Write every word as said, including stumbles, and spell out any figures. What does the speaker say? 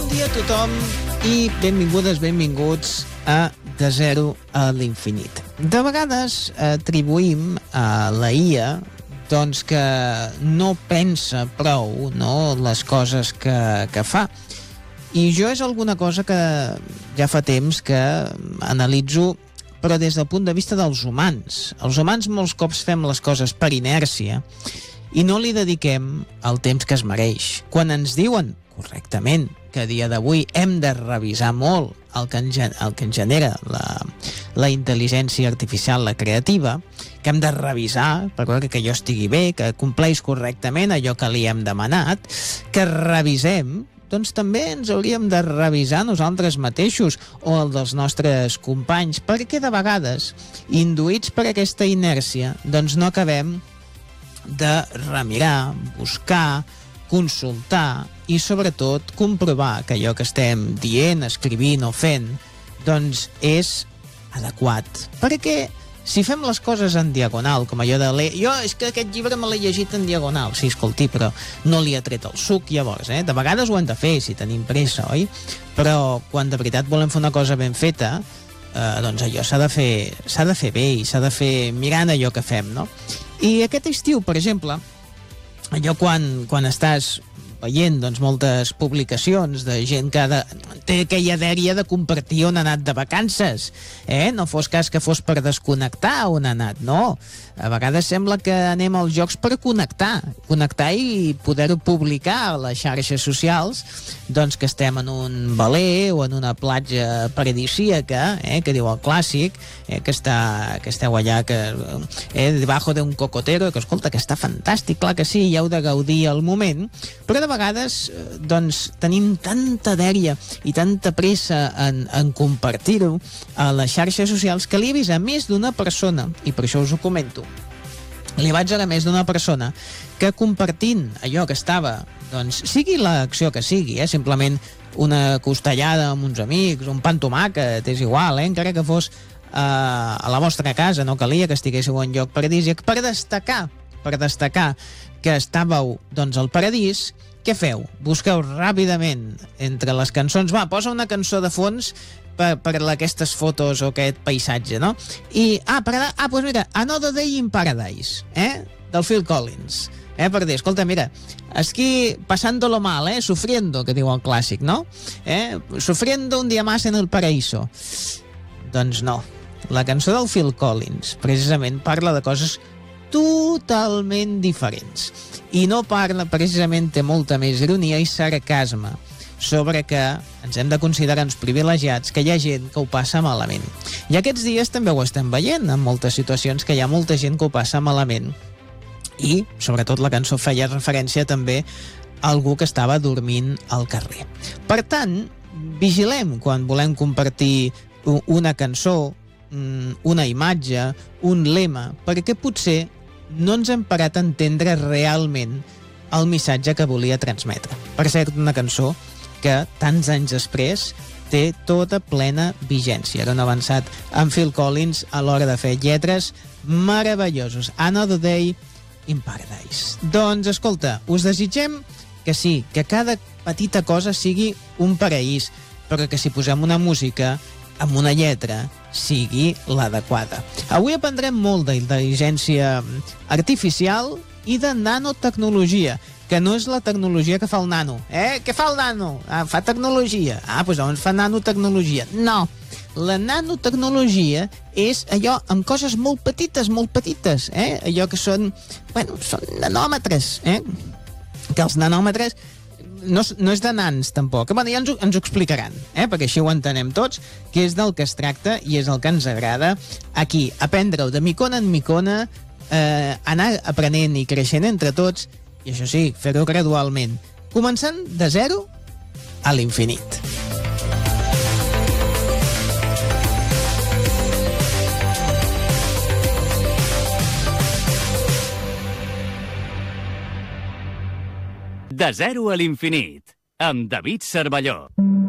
dia a tothom i benvingudes, benvinguts a De Zero a l'Infinit. De vegades atribuïm a la I A doncs que no pensa prou, no, les coses que, que fa. I jo és alguna cosa que ja fa temps que analitzo, però des del punt de vista dels humans. Els humans molts cops fem les coses per inèrcia i no li dediquem el temps que es mereix. Quan ens diuen, correctament, que a dia d'avui hem de revisar molt el que en, el que en genera la, la intel·ligència artificial, la creativa, que hem de revisar per veure que allò estigui bé, que compleix correctament allò que li hem demanat, que revisem, doncs també ens hauríem de revisar nosaltres mateixos o el dels nostres companys, perquè de vegades, induïts per aquesta inèrcia, doncs no acabem de remirar, buscar, consultar i sobretot comprovar que allò que estem dient, escrivint o fent doncs és adequat. Perquè si fem les coses en diagonal, com allò de le... jo és que aquest llibre me l'he llegit en diagonal, sí, escolti, però no li ha tret el suc llavors, eh? De vegades ho hem de fer si tenim pressa, oi? Però quan de veritat volem fer una cosa ben feta, eh, doncs allò s'ha de fer s'ha de fer bé i s'ha de fer mirant allò que fem, no? I aquest estiu, per exemple, allò quan, quan estàs veient doncs, moltes publicacions de gent que de, té aquella dèria de compartir on ha anat de vacances, eh? No fos cas que fos per desconnectar on ha anat, no. A vegades sembla que anem als jocs per connectar, connectar i poder-ho publicar a les xarxes socials, doncs que estem en un veler o en una platja paradisíaca, eh? Que diu el clàssic, eh? que, està, que esteu allà, que, eh? debajo de un cocotero, que escolta, que està fantàstic, clar que sí, hi heu de gaudir al moment, però de vegades doncs, tenim tanta dèria i tanta pressa en, en compartir-ho a les xarxes socials que li he vist a més d'una persona, i per això us ho comento, li vaig veure a més d'una persona que compartint allò que estava, doncs sigui l'acció que sigui, eh, simplement una costellada amb uns amics, un pa amb tomàquet, és igual, eh, encara que fos eh, a la vostra casa, no calia que estiguéssiu en lloc paradisíac, per destacar, per destacar que estàveu doncs al paradís. Què feu? Busqueu ràpidament entre les cançons, va, posa una cançó de fons per, per aquestes fotos o aquest paisatge, no? I, ah, per, ah, doncs mira, Another Day in Paradise, eh? Del Phil Collins, eh? Per dir, escolta, mira, aquí pasándolo mal, eh? Sufriendo, que diu el clàssic, no? Eh? Sufriendo un día más en el paraíso. Doncs no, la cançó del Phil Collins precisament parla de coses totalment diferents i no parla, precisament té molta més ironia i sarcasme sobre que ens hem de considerar uns privilegiats, que hi ha gent que ho passa malament. I aquests dies també ho estem veient en moltes situacions, que hi ha molta gent que ho passa malament i sobretot la cançó feia referència també a algú que estava dormint al carrer. Per tant, vigilem quan volem compartir una cançó, una imatge, un lema, perquè potser no ens hem parat a entendre realment el missatge que volia transmetre. Per cert, una cançó que tants anys després té tota plena vigència. Era un avançat amb Phil Collins a l'hora de fer lletres meravellosos. Another Day in Paradise. Doncs, escolta, us desitgem que sí, que cada petita cosa sigui un paraís, però que si posem una música amb una lletra sigui l'adequada. Avui aprendrem molt d'intel·ligència artificial i de nanotecnologia, que no és la tecnologia que fa el nano. Eh? Què fa el nano? Ah, fa tecnologia. Ah, doncs llavors fa nanotecnologia. No, la nanotecnologia és allò amb coses molt petites, molt petites, eh? Allò que són, bueno, són nanòmetres, eh? Que els nanòmetres No, no és de nans, tampoc. Bueno, ja ens ho, ens ho explicaran, eh? Perquè així ho entenem tots, que és del que es tracta i és el que ens agrada aquí. Aprendre-ho de micona en micona, eh, anar aprenent i creixent entre tots, i això sí, fer-ho gradualment. Començant de zero a l'infinit. De zero a l'infinit, amb David Cervelló.